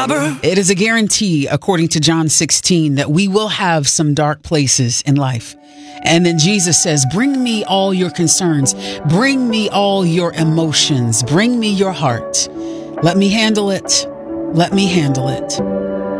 It is a guarantee, according to John 16, that we will have some dark places in life. And then Jesus says, bring me all your concerns. Bring me all your emotions. Bring me your heart. Let me handle it. Let me handle it.